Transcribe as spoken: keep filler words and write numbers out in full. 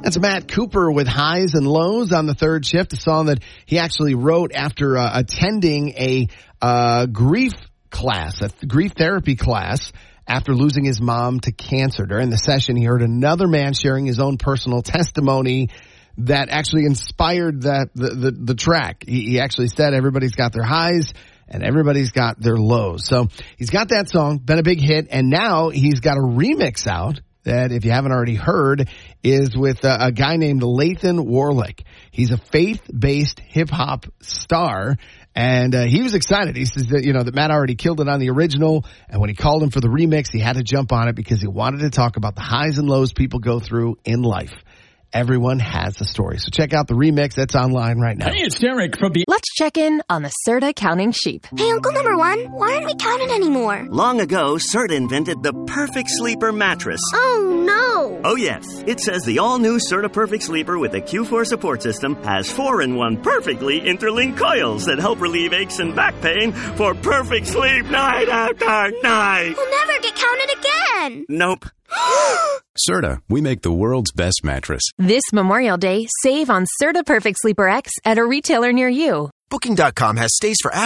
That's Matt Cooper with Highs and Lows on the Third Shift, a song that he actually wrote after uh, attending a uh, grief class, a th- grief therapy class after losing his mom to cancer. During the session, he heard another man sharing his own personal testimony that actually inspired that the, the, the track. He, he actually said everybody's got their highs and everybody's got their lows. So he's got that song, been a big hit, and now he's got a remix out that, if you haven't already heard, is with a, a guy named Lathan Warlick. He's a faith-based hip-hop star, and uh, he was excited. He says that, you know, that Matt already killed it on the original, and when he called him for the remix, he had to jump on it because he wanted to talk about the highs and lows people go through in life. Everyone has a story. So check out the remix. That's online right now. Hey, it's Derek from the... Let's check in on the Serta counting sheep. Hey, Uncle Number One, why aren't we counting anymore? Long ago, Serta invented the Perfect Sleeper mattress. Oh, no. Oh, yes. It says the all-new Serta Perfect Sleeper with the Q four support system has four-in-one perfectly interlinked coils that help relieve aches and back pain for perfect sleep night after night. We'll never get counted again. Nope. Serta, we make the world's best mattress. This Memorial Day, save on Serta Perfect Sleeper X at a retailer near you. Booking dot com has stays for